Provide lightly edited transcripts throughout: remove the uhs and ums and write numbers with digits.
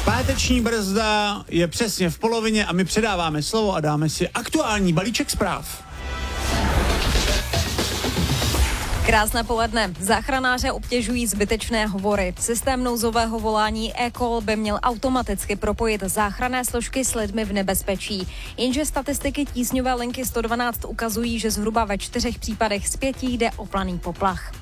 Páteční brzda je přesně v polovině a my předáváme slovo a dáme si aktuální balíček zpráv. Krásné poledne. Záchranáře obtěžují zbytečné hovory. Systém nouzového volání eCall by měl automaticky propojit záchranné složky s lidmi v nebezpečí. Jenže statistiky tísňové linky 112 ukazují, že zhruba ve 4 případech z 5 jde o planý poplach.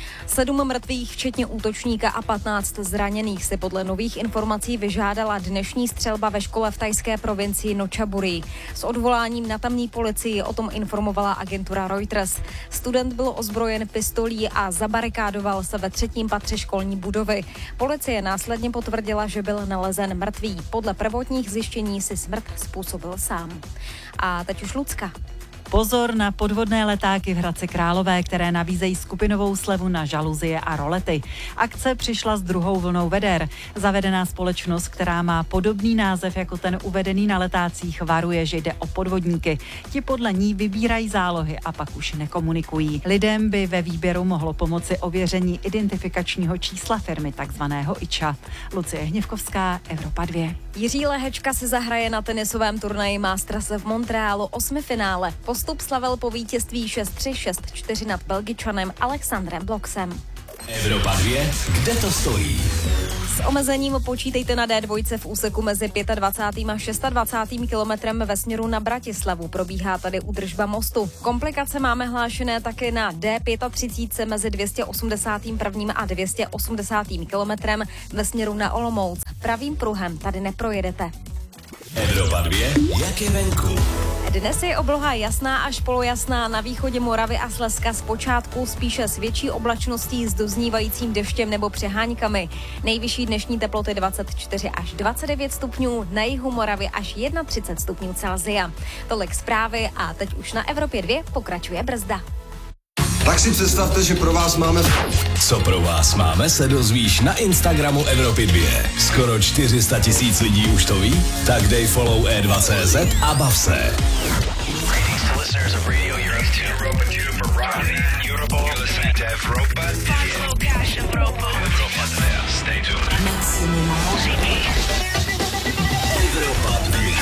7 mrtvých, včetně útočníka a 15 zraněných si podle nových informací vyžádala dnešní střelba ve škole v thajské provincii Nochabury. S odvoláním na tamní policii o tom informovala agentura Reuters. Student byl ozbrojen pistolí a zabarikádoval se ve 3. patře školní budovy. Policie následně potvrdila, že byl nalezen mrtvý. Podle prvotních zjištění si smrt způsobil sám. A teď už Lucka. Pozor na podvodné letáky v Hradci Králové, které nabízejí skupinovou slevu na žaluzie a rolety. Akce přišla s druhou vlnou veder. Zavedená společnost, která má podobný název jako ten uvedený na letácích, varuje, že jde o podvodníky. Ti podle ní vybírají zálohy a pak už nekomunikují. Lidem by ve výběru mohlo pomoci ověření identifikačního čísla firmy, takzvaného IČA. Lucie Hněvkovská, Evropa 2. Jiří Lehečka se zahraje na tenisovém turnaji Masters v Montrealu 8. finále. Postup slavil po vítězství 6-3, 6-4 nad Belgičanem Alexandrem Bloxem. Evropa 2, kde to stojí? S omezením počítejte na D2 v úseku mezi 25. a 26. kilometrem ve směru na Bratislavu. Probíhá tady údržba mostu. Komplikace máme hlášené také na D35 mezi 281. a 280. kilometrem ve směru na Olomouc. Pravým pruhem tady neprojedete. Evropa 2, jak je venku? Dnes je obloha jasná až polojasná, na východě Moravy a Slezska zpočátku spíše s větší oblačností s doznívajícím deštěm nebo přeháňkami. Nejvyšší dnešní teploty 24 až 29 stupňů, na jihu Moravy až 31 stupňů Celsia. Tolik zprávy a teď už na Evropě 2 pokračuje brzda. Tak si představte, že pro vás máme... Co pro vás máme, se dozvíš na Instagramu Evropy 2. Skoro 400 000 lidí už to ví? Tak dej follow E2CZ a bav se. Greetings to listeners of Radio Europe 2 for Rock Europe. You're listening to Evropa